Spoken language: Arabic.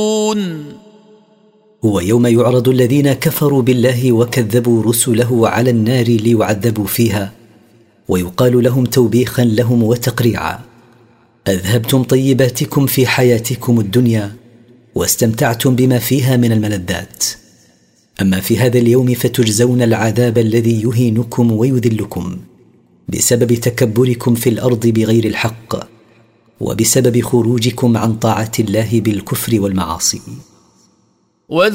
هو يوم يعرض الذين كفروا بالله وكذبوا رسله على النار ليعذبوا فيها، ويقال لهم توبيخا لهم وتقريعا: أذهبتم طيباتكم في حياتكم الدنيا واستمتعتم بما فيها من الملذات، أما في هذا اليوم فتجزون العذاب الذي يهينكم ويذلكم بسبب تكبركم في الأرض بغير الحق، وبسبب خروجكم عن طاعة الله بالكفر والمعاصي.